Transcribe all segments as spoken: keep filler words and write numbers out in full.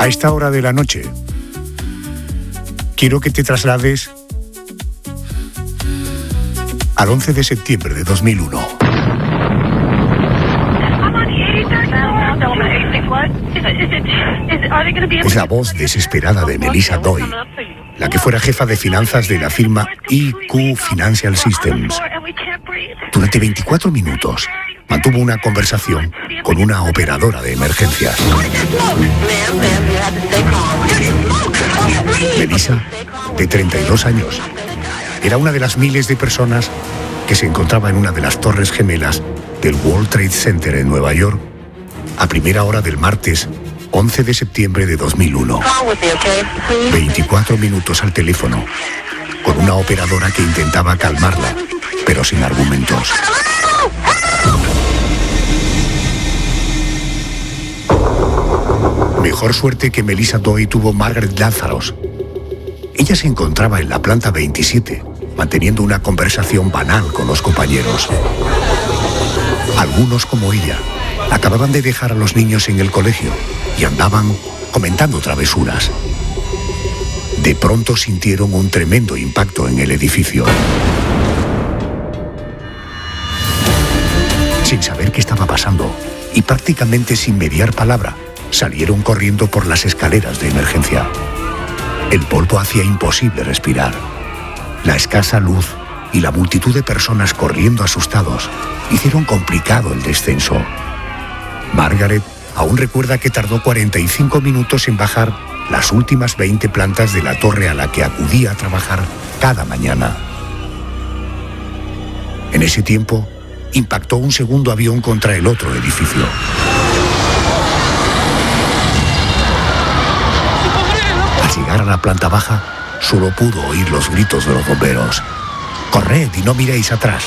A esta hora de la noche, quiero que te traslades al once de septiembre de dos mil uno. Es la voz desesperada de Melissa Doyle, la que fuera jefa de finanzas de la firma E Q Financial Systems. Durante veinticuatro minutos mantuvo una conversación con una operadora de emergencias. Melissa, de treinta y dos años, era una de las miles de personas que se encontraba en una de las torres gemelas del World Trade Center en Nueva York a primera hora del martes once de septiembre de dos mil uno. veinticuatro minutos al teléfono, con una operadora que intentaba calmarla, pero sin argumentos. Mejor suerte que Melissa Doyle tuvo Margaret Lazarus. Ella se encontraba en la planta veintisiete, manteniendo una conversación banal con los compañeros. Algunos, como ella, acababan de dejar a los niños en el colegio y andaban comentando travesuras. De pronto sintieron un tremendo impacto en el edificio. Sin saber qué estaba pasando y prácticamente sin mediar palabra, salieron corriendo por las escaleras de emergencia. El polvo hacía imposible respirar. La escasa luz y la multitud de personas corriendo asustados hicieron complicado el descenso. Margaret aún recuerda que tardó cuarenta y cinco minutos en bajar las últimas veinte plantas de la torre a la que acudía a trabajar cada mañana. En ese tiempo, impactó un segundo avión contra el otro edificio. Al llegar a la planta baja, solo pudo oír los gritos de los bomberos. «¡Corred y no miréis atrás!».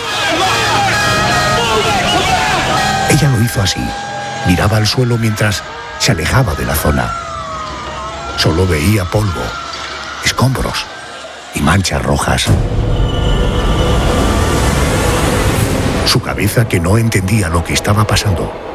Ella lo hizo así. Miraba al suelo mientras se alejaba de la zona. Solo veía polvo, escombros y manchas rojas. Su cabeza, que no entendía lo que estaba pasando,